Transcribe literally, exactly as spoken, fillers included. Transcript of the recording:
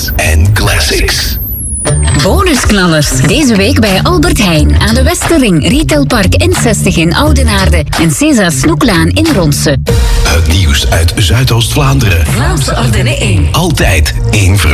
en classics. Bonusknallers. Deze week bij Albert Heijn aan de Westerring, Retailpark N zestig in Oudenaarde en César Snoeklaan in Ronse. Het nieuws uit Zuidoost-Vlaanderen. Vlaams Ardenne één. Altijd één